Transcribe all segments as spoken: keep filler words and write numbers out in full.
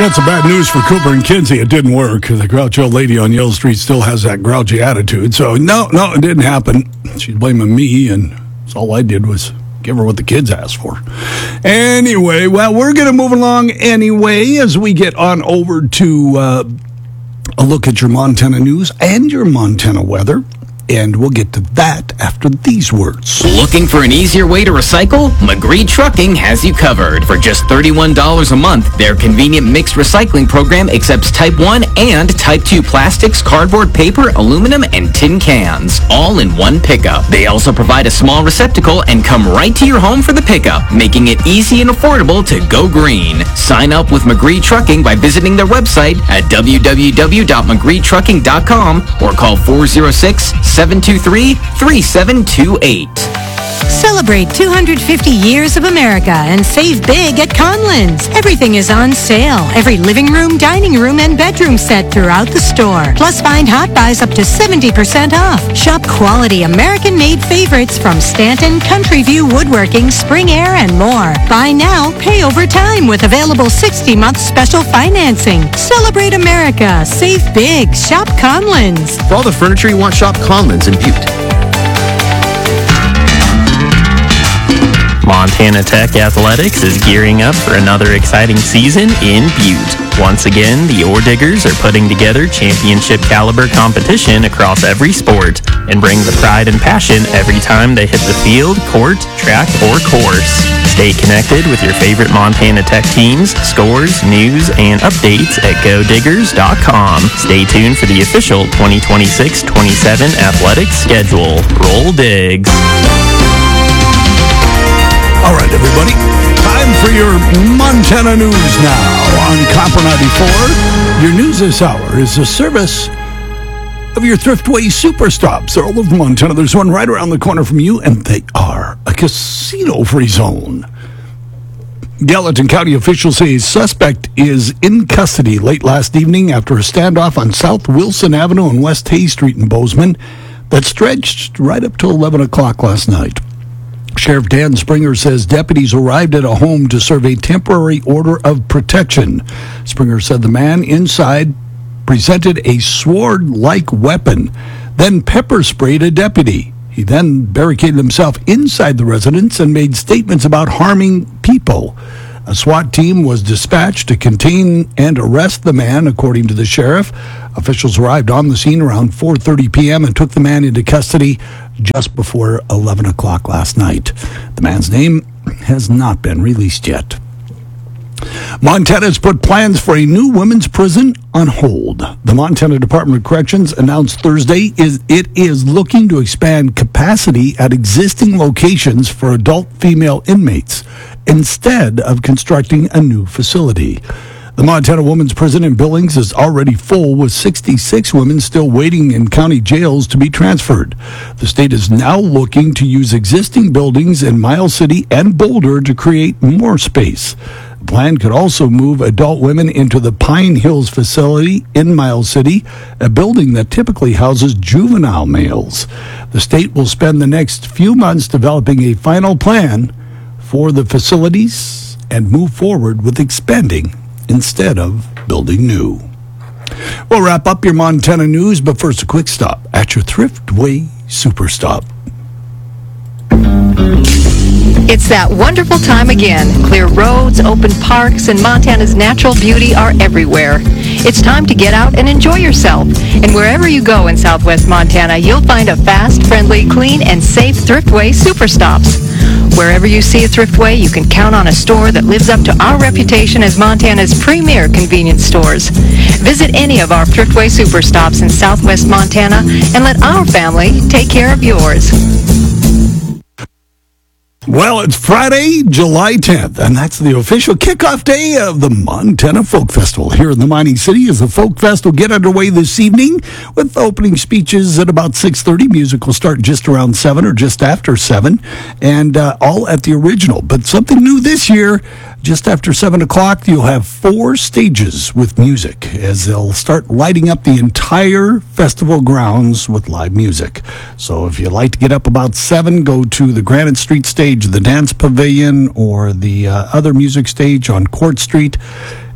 Got some bad news for Cooper and Kinsey. It didn't work. The grouchy old lady on Yellow Street still has that grouchy attitude. So, no, no, it didn't happen. She's blaming me, and all I did was give her what the kids asked for. Anyway, well, we're going to move along anyway as we get on over to uh, a look at your Montana news and your Montana weather. And we'll get to that after these words. Looking for an easier way to recycle? McGree Trucking has you covered. For just thirty-one dollars a month, their convenient mixed recycling program accepts Type one and Type two plastics, cardboard, paper, aluminum, and tin cans, all in one pickup. They also provide a small receptacle and come right to your home for the pickup, making it easy and affordable to go green. Sign up with McGree Trucking by visiting their website at w w w dot mcgree trucking dot com or call four oh six, seven two three, three seven two eight. Celebrate two hundred fifty years of America and save big at Conlan's. Everything is on sale. Every living room, dining room, and bedroom set throughout the store. Plus, find hot buys up to seventy percent off. Shop quality American-made favorites from Stanton, Country View Woodworking, Spring Air, and more. Buy now, pay over time with available sixty-month special financing. Celebrate America. Save big. Shop Conlan's. For all the furniture you want, shop Conlan's in Butte. Montana Tech Athletics is gearing up for another exciting season in Butte. Once again, the Ore Diggers are putting together championship caliber competition across every sport and bring the pride and passion every time they hit the field, court, track, or course. Stay connected with your favorite Montana Tech teams, scores, news, and updates at go diggers dot com. Stay tuned for the official twenty twenty-six twenty-seven athletics schedule. Roll Digs! All right, everybody, time for your Montana news now on Copper ninety-four. Your news this hour is a service of your Thriftway Superstops. They're all over Montana. There's one right around the corner from you, and they are a casino-free zone. Gallatin County officials say a suspect is in custody late last evening after a standoff on South Wilson Avenue and West Hay Street in Bozeman that stretched right up till eleven o'clock last night. Sheriff Dan Springer says deputies arrived at a home to serve a temporary order of protection. Springer said the man inside presented a sword-like weapon, then pepper sprayed a deputy. He then barricaded himself inside the residence and made statements about harming people. A SWAT team was dispatched to contain and arrest the man, according to the sheriff. Officials arrived on the scene around four thirty p.m. and took the man into custody just before eleven o'clock last night. The man's name has not been released yet. Montana has put plans for a new women's prison on hold. The Montana Department of Corrections announced Thursday is it is looking to expand capacity at existing locations for adult female inmates instead of constructing a new facility. The Montana Women's Prison in Billings is already full, with sixty-six women still waiting in county jails to be transferred. The state is now looking to use existing buildings in Miles City and Boulder to create more space. The plan could also move adult women into the Pine Hills facility in Miles City, a building that typically houses juvenile males. The state will spend the next few months developing a final plan for the facilities and move forward with expanding instead of building new. We'll wrap up your Montana news, but first a quick stop at your Thriftway Superstop. It's that wonderful time again. Clear roads, open parks, and Montana's natural beauty are everywhere. It's time to get out and enjoy yourself. And wherever you go in southwest Montana, you'll find a fast, friendly, clean, and safe Thriftway Superstops. Wherever you see a Thriftway, you can count on a store that lives up to our reputation as Montana's premier convenience stores. Visit any of our Thriftway Superstops in southwest Montana and let our family take care of yours. Well, it's Friday, July tenth, and that's the official kickoff day of the Montana Folk Festival. Here in the mining city as the Folk Fest will get underway this evening with opening speeches at about six thirty. Music will start just around seven or just after seven, and uh, all at the original. But something new this year, just after seven o'clock, you'll have four stages with music as they'll start lighting up the entire festival grounds with live music. So if you'd like to get up about seven, go to the Granite Street stage, the Dance Pavilion, or the uh, other music stage on Court Street,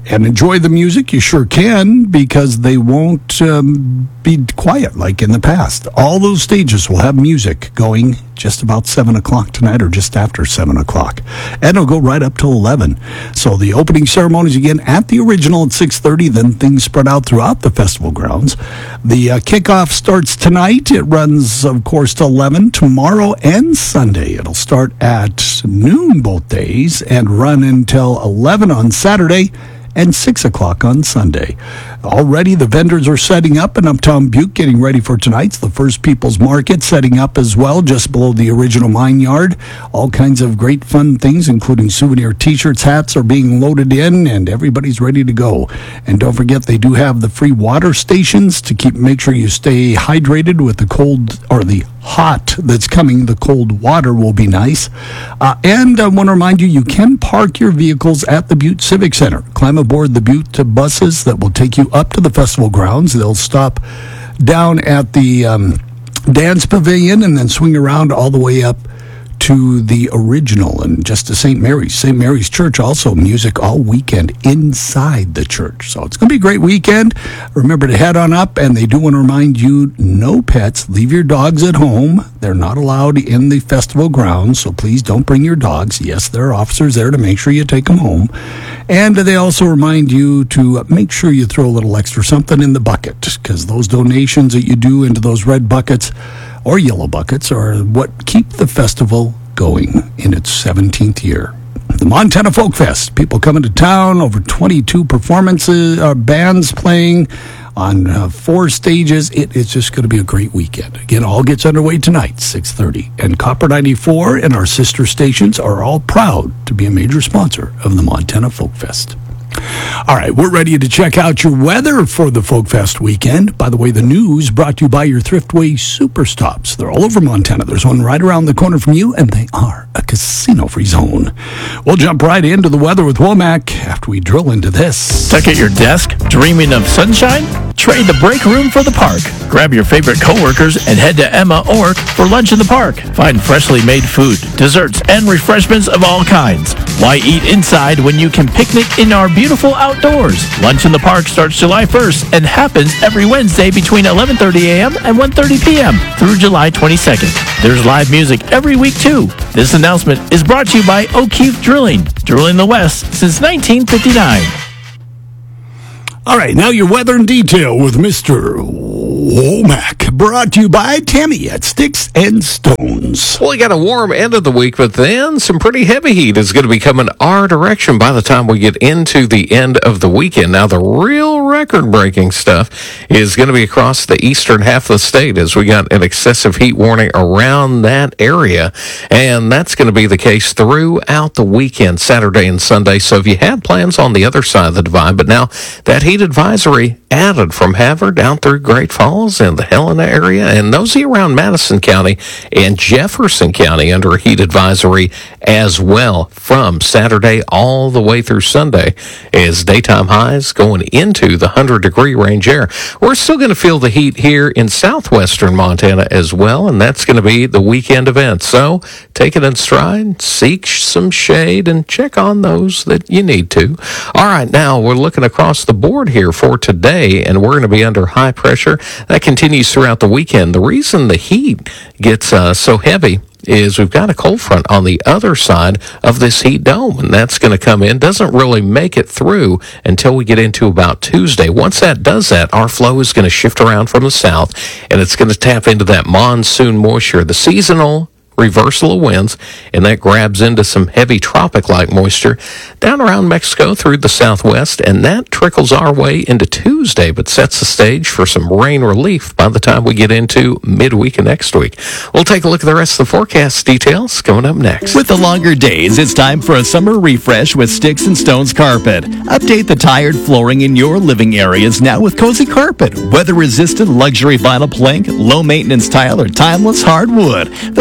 and enjoy the music, you sure can, because they won't um, be quiet like in the past. All those stages will have music going just about seven o'clock tonight, or just after seven o'clock. And it'll go right up till eleven. So the opening ceremonies again at the original at six thirty, then things spread out throughout the festival grounds. The uh, kickoff starts tonight. It runs, of course, till eleven. Tomorrow and Sunday, it'll start at noon both days and run until eleven on Saturday and six o'clock on Sunday. Already the vendors are setting up in Uptown Butte, getting ready for tonight's the First People's Market, setting up as well just below the original Mine Yard. All kinds of great fun things, including souvenir t-shirts, hats are being loaded in, and everybody's ready to go. And don't forget, they do have the free water stations to keep make sure you stay hydrated with the cold, or the hot that's coming. The cold water will be nice. Uh, and I want to remind you, you can park your vehicles at the Butte Civic Center. Climb aboard the Butte buses that will take you up to the festival grounds. They'll stop down at the um, dance pavilion and then swing around all the way up to the original and just to Saint Mary's. Saint Mary's Church, also music all weekend inside the church. So it's going to be a great weekend. Remember to head on up, and they do want to remind you, no pets. Leave your dogs at home. They're not allowed in the festival grounds, so please don't bring your dogs. Yes, there are officers there to make sure you take them home. And they also remind you to make sure you throw a little extra something in the bucket, because those donations that you do into those red buckets or yellow buckets are what keep the festival going in its seventeenth year. The Montana Folk Fest. People coming to town, over twenty-two performances, uh, bands playing on uh, four stages. It is just going to be a great weekend. Again, all gets underway tonight, six thirty. And Copper ninety-four and our sister stations are all proud to be a major sponsor of the Montana Folk Fest. All right, we're ready to check out your weather for the Folk Fest weekend. By the way, the news brought to you by your Thriftway Super Stops. They're all over Montana. There's one right around the corner from you, and they are a casino-free zone. We'll jump right into the weather with Womack after we drill into this. Stuck at your desk, dreaming of sunshine? Trade the break room for the park. Grab your favorite coworkers and head to Emma Ork for lunch in the park. Find freshly made food, desserts, and refreshments of all kinds. Why eat inside when you can picnic in our beautiful outdoors? Lunch in the park starts July first and happens every Wednesday between eleven thirty a.m. and one thirty p.m. through July twenty-second. There's live music every week, too. This announcement is brought to you by O'Keefe Drilling, drilling the West since nineteen fifty-nine. All right, now your weather in detail with Mister Womack, brought to you by Tammy at Sticks and Stones. Well, we got a warm end of the week, but then some pretty heavy heat is going to be coming our direction by the time we get into the end of the weekend. Now, the real record-breaking stuff is going to be across the eastern half of the state, as we got an excessive heat warning around that area, and that's going to be the case throughout the weekend, Saturday and Sunday. So if you had plans on the other side of the divide, but now that heat advisory added from Havre down through Great Falls and the Helena area, and those around Madison County and Jefferson County under a heat advisory as well from Saturday all the way through Sunday, as daytime highs going into the one hundred degree range air. We're still going to feel the heat here in southwestern Montana as well, and that's going to be the weekend event. So take it in stride, seek some shade, and check on those that you need to. All right, now we're looking across the board here for today, and we're going to be under high pressure. That continues throughout the weekend. The reason the heat gets uh, so heavy is we've got a cold front on the other side of this heat dome, and that's going to come in. Doesn't really make it through until we get into about Tuesday. Once that does that, our flow is going to shift around from the south, and it's going to tap into that monsoon moisture, the seasonal reversal of winds, and that grabs into some heavy tropic-like moisture down around Mexico through the southwest, and that trickles our way into Tuesday, but sets the stage for some rain relief by the time we get into midweek and next week. We'll take a look at the rest of the forecast details coming up next. With the longer days, it's time for a summer refresh with Sticks and Stones Carpet. Update the tired flooring in your living areas now with Cozy Carpet. Weather-resistant luxury vinyl plank, low-maintenance tile, or timeless hardwood. The possibility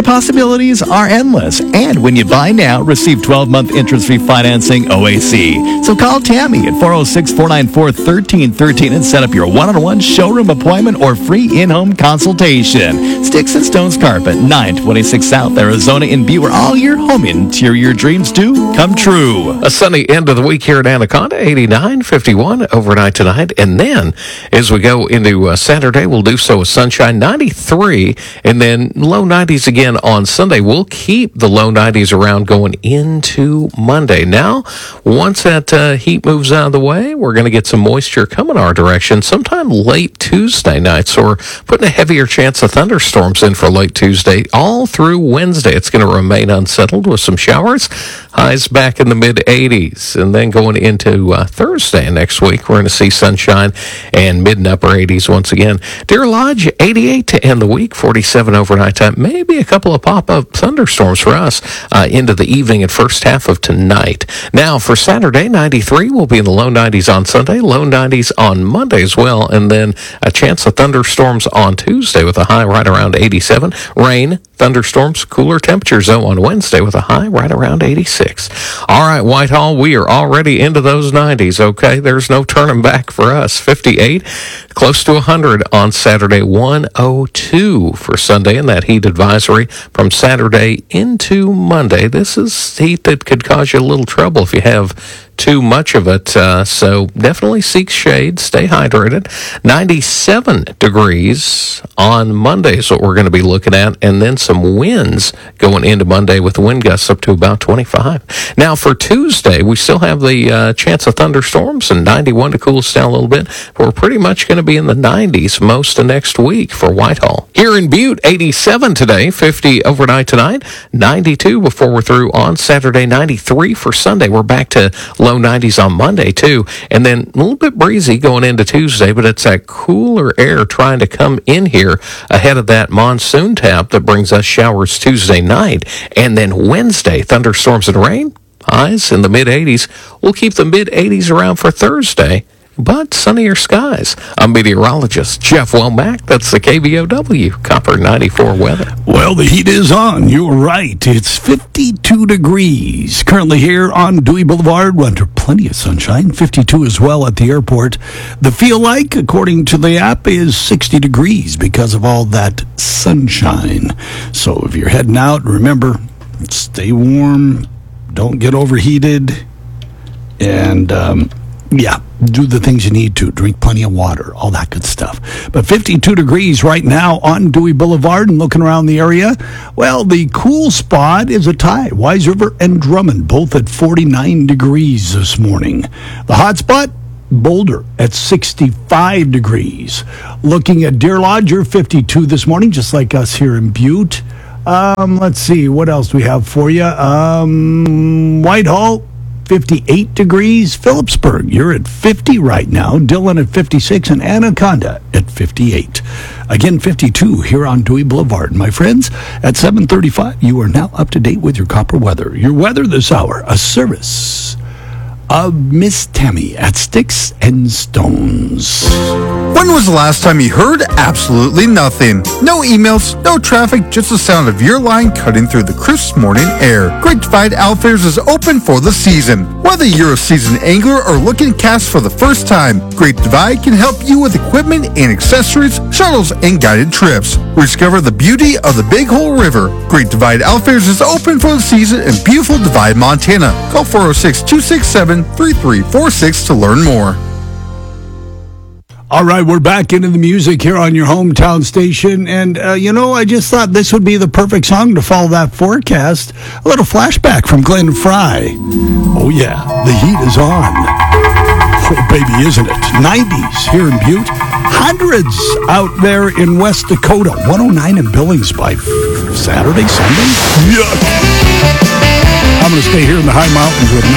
possibilities are endless. And when you buy now, receive twelve-month interest-free financing O A C. So call Tammy at four oh six, four nine four, one three one three and set up your one-on-one showroom appointment or free in-home consultation. Sticks and Stones Carpet, nine twenty-six South Arizona in Butte, where all your home interior dreams do come true. A sunny end of the week here at Anaconda, eighty-nine, fifty-one overnight tonight. And then as we go into uh, Saturday, we'll do so with sunshine, ninety-three, and then low nineties again on Sunday. We'll keep the low nineties around going into Monday. Now, once that uh, heat moves out of the way, we're going to get some moisture coming our direction sometime late Tuesday night. So we're putting a heavier chance of thunderstorms in for late Tuesday all through Wednesday. It's going to remain unsettled with some showers. Highs back in the mid eighties. And then going into uh, Thursday next week, we're going to see sunshine and mid and upper eighties once again. Deer Lodge, eighty-eight to end the week, forty-seven overnight time. Maybe a couple of pop-up thunderstorms for us uh, into the evening and first half of tonight. Now, for Saturday, ninety-three, we'll be in the low nineties on Sunday, low nineties on Monday as well, and then a chance of thunderstorms on Tuesday with a high right around eighty-seven. Rain, thunderstorms, cooler temperatures, though, on Wednesday with a high right around eighty-six. All right, Whitehall, we are already into those nineties, okay? There's no turning back for us. fifty-eight, close to one hundred on Saturday, one oh two for Sunday, and that heat advisory from Saturday into Monday. This is heat that could cause you a little trouble if you have too much of it, uh, so definitely seek shade, stay hydrated. ninety-seven degrees on Monday is what we're going to be looking at, and then some winds going into Monday with wind gusts up to about twenty-five. Now for Tuesday, we still have the uh, chance of thunderstorms and ninety-one to cool us down a little bit. We're pretty much going to be in the nineties most of next week for Whitehall. Here in Butte, eighty-seven today, fifty overnight tonight, ninety-two before we're through on Saturday, ninety-three for Sunday. We're back to low nineties on Monday, too. And then a little bit breezy going into Tuesday, but it's that cooler air trying to come in here ahead of that monsoon tap that brings us showers Tuesday night. And then Wednesday, thunderstorms and rain, highs in the mid eighties. We'll keep the mid eighties around for Thursday, but sunnier skies. I'm meteorologist Jeff Womack. That's the K B O W Copper ninety-four weather. Well, the heat is on. You're right. It's fifty-two degrees currently here on Dewey Boulevard. We're under plenty of sunshine. fifty-two as well at the airport. The feel like, according to the app, is sixty degrees because of all that sunshine. So if you're heading out, remember, stay warm. Don't get overheated. And, um, yeah, do the things you need to. Drink plenty of water, all that good stuff. But fifty-two degrees right now on Dewey Boulevard, and looking around the area, well, the cool spot is a tie. Wise River and Drummond, both at forty-nine degrees this morning. The hot spot, Boulder at sixty-five degrees. Looking at Deer Lodge, you're fifty-two this morning, just like us here in Butte. Um, let's see, what else do we have for you? Um, Whitehall, fifty-eight degrees. Phillipsburg, you're at fifty right now. Dillon at fifty-six, and Anaconda at fifty-eight. Again, fifty-two here on Dewey Boulevard. My friends, at seven thirty-five, you are now up to date with your copper weather. Your weather this hour, a service of Miss Tammy at Sticks and Stones. When was the last time you heard absolutely nothing? No emails, no traffic, just the sound of your line cutting through the crisp morning air. Great Divide Outfitters is open for the season. Whether you're a seasoned angler or looking to cast for the first time, Great Divide can help you with equipment and accessories, shuttles, and guided trips. Rediscover the beauty of the Big Hole River. Great Divide Outfitters is open for the season in beautiful Divide, Montana. Call four oh six, two six seven, three three four six to learn more. All right, we're back into the music here on your hometown station. And, uh, you know, I just thought this would be the perfect song to follow that forecast. A little flashback from Glenn Fry. Oh, yeah, the heat is on. Oh, baby, isn't it? nineties here in Butte. Hundreds out there in West Dakota. one oh nine in Billings by Saturday, Sunday. Yuck. I'm going to stay here in the high mountains with